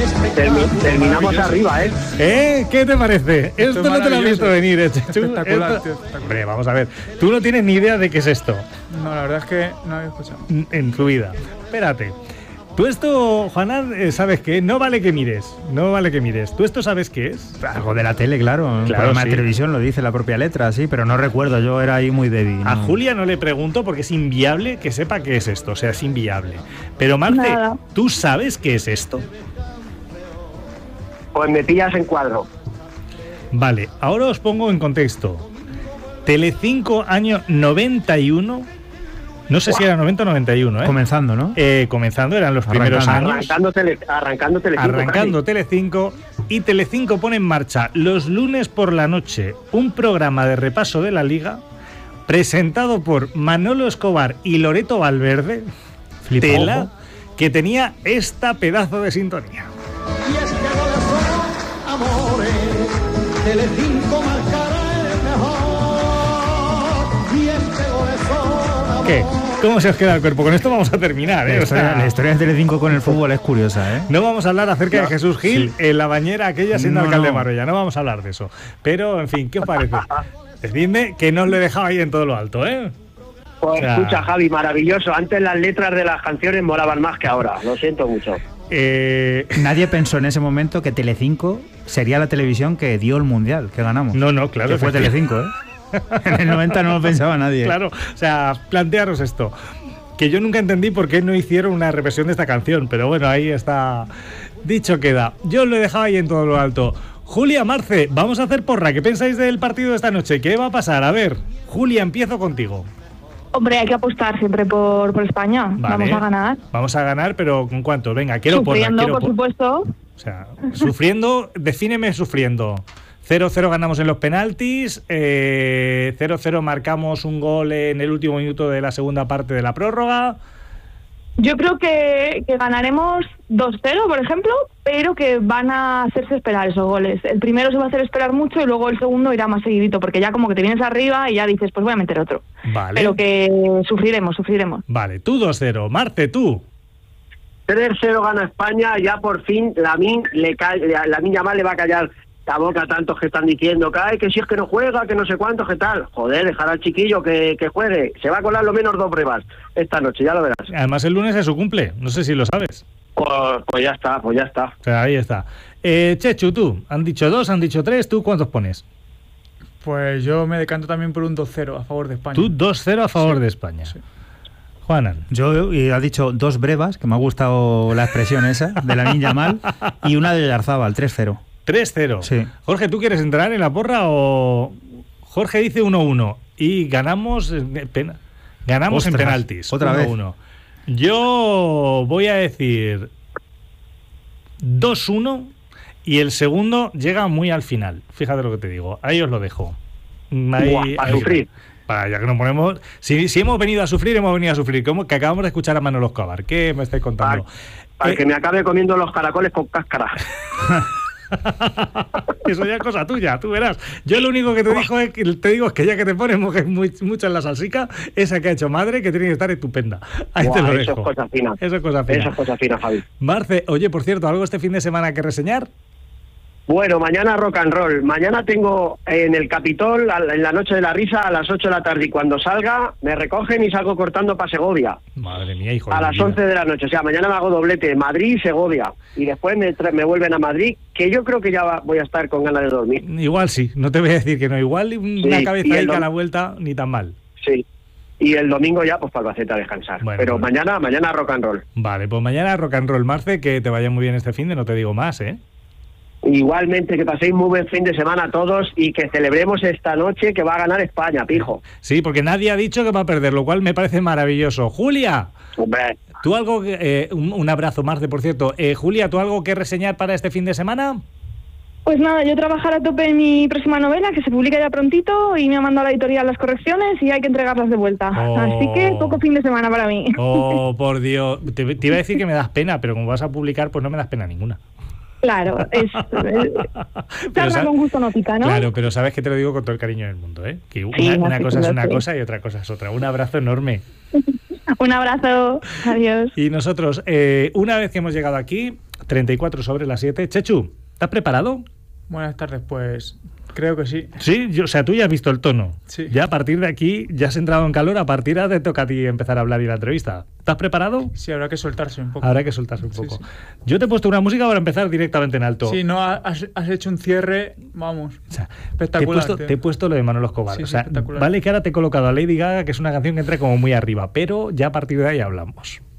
Terminamos arriba, ¿eh? ¿Qué te parece? Esto no te lo has visto venir, Chechu. Espectacular, tío, Hombre, vamos a ver. Tú no tienes ni idea de qué es esto No, la verdad es que no había escuchado. en tu vida. Espérate. Tú esto, Juanan, ¿sabes qué? No vale que mires. No vale que mires. ¿Tú esto sabes qué es? Algo de la tele, claro. Un programa de televisión lo dice la propia letra, sí, pero no recuerdo. Yo era ahí muy débil. A Julia no le pregunto porque es inviable que sepa qué es esto. O sea, es inviable. Pero, Marce, ¿tú sabes qué es esto? Pues me pillas en cuadro. Vale, ahora os pongo en contexto. Telecinco, año 91. No sé si era 90 o 91, ¿eh? Comenzando, ¿no? Comenzando, eran los primeros años. Arrancando Telecinco. Arrancando Telecinco. Y Telecinco pone en marcha los lunes por la noche un programa de repaso de la Liga presentado por Manolo Escobar y Loreto Valverde. Tela, que tenía esta pedazo de sintonía. Y es que amores, Telecinco marcará el mejor. Y es que ¿Qué? ¿Cómo se os queda el cuerpo? Con esto vamos a terminar, ¿eh? La historia de Telecinco con el fútbol es curiosa, ¿eh? No vamos a hablar acerca de Jesús Gil en la bañera aquella siendo alcalde de Marbella. No vamos a hablar de eso. Pero, en fin, ¿qué os parece? Decidme que no os lo he dejado ahí en todo lo alto, ¿eh? Pues escucha, Javi, maravilloso. Antes las letras de las canciones molaban más que ahora. Lo siento mucho. Nadie pensó en ese momento que Telecinco sería la televisión que dio el Mundial, que ganamos. No, claro. Que fue Telecinco, ¿eh? En el 90 no lo pensaba nadie. Claro, o sea, plantearos esto. Que yo nunca entendí por qué no hicieron una reversión de esta canción, pero bueno, ahí está. Dicho queda. Yo os lo he dejado ahí en todo lo alto. Julia, Marce, vamos a hacer porra. ¿Qué pensáis del partido de esta noche? ¿Qué va a pasar? A ver, Julia, empiezo contigo. Hombre, hay que apostar siempre por España. Vale. Vamos a ganar. Vamos a ganar, pero ¿con cuánto? Venga, quiero sufriendo, porra. por supuesto. O sea, sufriendo, defíneme sufriendo. 0-0 ganamos en los penaltis, 0-0 marcamos un gol en el último minuto de la segunda parte de la prórroga. Yo creo que ganaremos 2-0, por ejemplo, pero que van a hacerse esperar esos goles. El primero se va a hacer esperar mucho y luego el segundo irá más seguidito, porque ya como que te vienes arriba y ya dices, pues voy a meter otro. Vale. Pero que sufriremos. Vale, tú 2-0. Marce, tú. 3-0 gana España, ya por fin Lamine Yamal le va a callar la boca a tantos que están diciendo que si es que no juega, que no sé cuánto, que tal. Joder, dejar al chiquillo que juegue. Se va a colar lo menos 2 pruebas esta noche, ya lo verás. Además el lunes es su cumple, no sé si lo sabes. Pues ya está. O sea, ahí está. Chechu, tú, han dicho 2, han dicho 3, ¿tú cuántos pones? Pues yo me decanto también por un 2-0 a favor de España. Tú 2-0 a favor de España. Sí. Juanan. Yo ha dicho 2 brevas, que me ha gustado la expresión esa, de Lamine Yamal, y una de Oyarzábal, 3-0. 3-0. Sí. Jorge, ¿tú quieres entrar en la porra o...? Jorge dice 1-1 y ganamos en penaltis. Otra 1-1. Yo voy a decir 2-1 y el segundo llega muy al final. Fíjate lo que te digo. Ahí os lo dejo. A sufrir. Ya que nos ponemos... Si hemos venido a sufrir, hemos venido a sufrir. Como que acabamos de escuchar a Manolo Escobar. ¿Qué me estáis contando? Para que me acabe comiendo los caracoles con cáscara. Eso ya es cosa tuya, tú verás. Yo lo único que te digo es que ya que te pones mucho en la salsica, esa que ha hecho madre, que tiene que estar estupenda. Ahí te lo dejo. Eso es cosa fina. Eso es cosa fina, Javi. Marce, oye, por cierto, ¿algo este fin de semana que reseñar? Bueno, mañana rock and roll. Mañana tengo en el Capitol, en la Noche de la Risa, a las 8 de la tarde. Y cuando salga, me recogen y salgo cortando para Segovia. Madre mía, hijo. A las 11 de la noche. O sea, mañana me hago doblete, Madrid y Segovia. Y después me vuelven a Madrid, que yo creo que ya voy a estar con ganas de dormir. Igual sí, no te voy a decir que no. Igual una cabezadica a la vuelta, ni tan mal. Sí. Y el domingo ya, pues para Albacete a descansar. Bueno, pero mañana rock and roll. Vale, pues mañana rock and roll, Marce, que te vaya muy bien este fin de, no te digo más, ¿eh? Igualmente, que paséis muy buen fin de semana a todos y que celebremos esta noche que va a ganar España, pijo. Sí, porque nadie ha dicho que va a perder, lo cual me parece maravilloso. Julia, hombre, ¿tú algo un abrazo, Marce, por cierto. Julia, ¿tú algo que reseñar para este fin de semana? Pues nada, yo trabajar a tope en mi próxima novela, que se publica ya prontito, y me ha mandado la editorial las correcciones y hay que entregarlas de vuelta. Así que poco fin de semana para mí. Oh, por Dios. Te iba a decir que me das pena, pero como vas a publicar, pues no me das pena ninguna. Claro, charla con gusto no pica, ¿no? Claro, pero sabes que te lo digo con todo el cariño del mundo, ¿eh? Que una cosa es una cosa y otra cosa es otra. Un abrazo enorme. Un abrazo, adiós. Y nosotros, una vez que hemos llegado aquí, 34 sobre las 7. Chechu, ¿estás preparado? Buenas tardes, pues creo que sí. Sí, o sea, tú ya has visto el tono. Sí. Ya a partir de aquí, ya has entrado en calor, a partir de ahora te toca a ti empezar a hablar y la entrevista. ¿Estás preparado? Sí, habrá que soltarse un poco. Habrá que soltarse un Sí, poco. sí. Yo te he puesto una música para empezar directamente en alto. Sí, no, has hecho un cierre, vamos, O sea, espectacular. te he puesto lo de Manolo Escobar. Sí, o sí, sea, espectacular. vale que ahora te he colocado a Lady Gaga, que es una canción que entra como muy arriba, pero ya a partir de ahí hablamos.